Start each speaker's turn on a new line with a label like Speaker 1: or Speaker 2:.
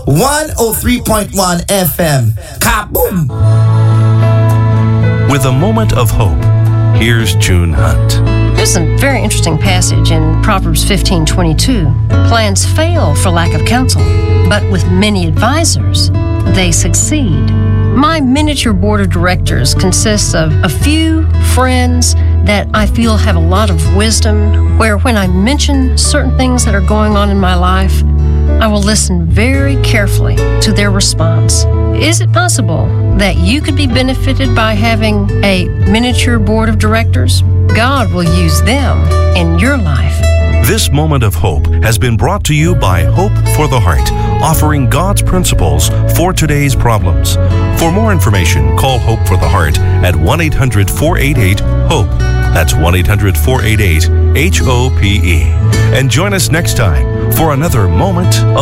Speaker 1: 103.1 FM. Kaboom!
Speaker 2: With a moment of hope, here's June Hunt.
Speaker 3: There's a very interesting passage in Proverbs 15:22. Plans fail for lack of counsel, but with many advisors, they succeed. My miniature board of directors consists of a few friends that I feel have a lot of wisdom, where when I mention certain things that are going on in my life, I will listen very carefully to their response. Is it possible that you could be benefited by having a miniature board of directors? God will use them in your life.
Speaker 2: This moment of hope has been brought to you by Hope for the Heart, offering God's principles for today's problems. For more information, call Hope for the Heart at 1-800-488-HOPE. That's 1-800-488-HOPE. And join us next time for another moment of